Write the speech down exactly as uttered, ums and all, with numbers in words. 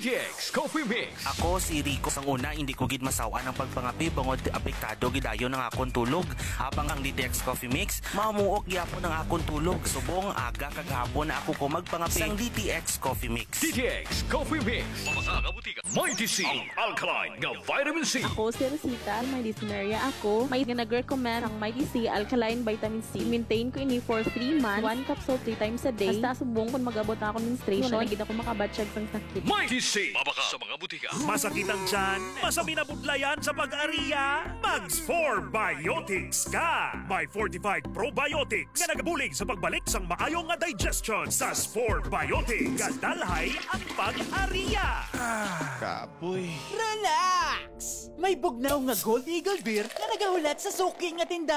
T X Coffee Mix. Ako si Rico. Sang una, hindi ko gid masawa ng pagpangapi bangod apektado gidayo ng akong tulog. Habang ang D T X Coffee Mix, mamuok gyapon ng akong tulog. Subong aga kagahapon na ako ko magpangapi sang D T X Coffee Mix. D T X Coffee Mix. Mamakabutika. Mighty C. Ang alkaline nga vitamin C. Ako si Rosita, may dyspnea ako. May nag-recommend ang Mighty C Alkaline Vitamin C. Maintain ko ini for three months, one capsule three times a day. Basta subong kung mag-abot na ako menstruation, na kita ko makabatsyag sang sakit. Mighty C. Mabaka sa mga butika. Masakit ang tiyan? Masami na budlayan sa pag-ariya? Mags four Biotics ka! May fortified probiotics nga nagabulig sa pagbalik sang maayong nga digestion sa four Biotics. Kadalhay ang pag-ariya! Kapoy. Relax! May bugnaw nga Gold Eagle Beer na nagahulat sa suki nga tindahan.